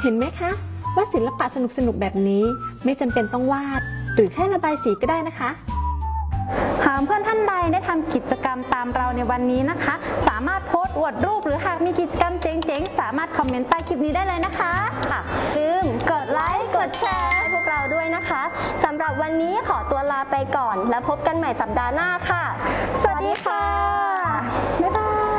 เห็นไหมคะว่าศิลปะสนุกๆแบบนี้ไม่จำเป็นต้องวาดหรือแค่ระบายสีก็ได้นะคะหากเพื่อนท่านใดได้ทำกิจกรรมตามเราในวันนี้นะคะสามารถโพสต์อวดรูปหรือหากมีกิจกรรมเจ๋งๆสามารถคอมเมนต์ใต้คลิปนี้ได้เลยนะคะลืมกดไลค์กดแชร์ให้พวกเราด้วยนะคะสำหรับวันนี้ขอตัวลาไปก่อนแล้วพบกันใหม่สัปดาห์หน้าค่ะสวัสดีค่ะ